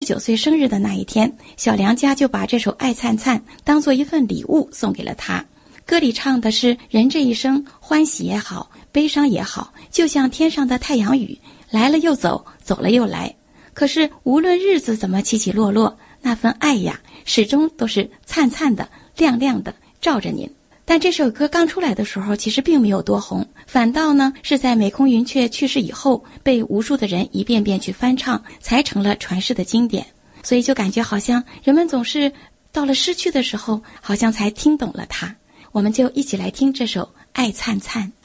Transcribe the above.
9岁生日的那一天，小梁家就把这首《爱灿灿》当做一份礼物送给了他。歌里唱的是人这一生，欢喜也好，悲伤也好，就像天上的太阳雨，来了又走，走了又来。可是无论日子怎么起起落落，那份爱呀，始终都是灿灿的、亮亮的照着您。但这首歌刚出来的时候其实并没有多红，反倒呢是在美空云雀去世以后，被无数的人一遍遍去翻唱，才成了传世的经典。所以就感觉好像人们总是到了失去的时候，好像才听懂了它。我们就一起来听这首《爱灿灿》。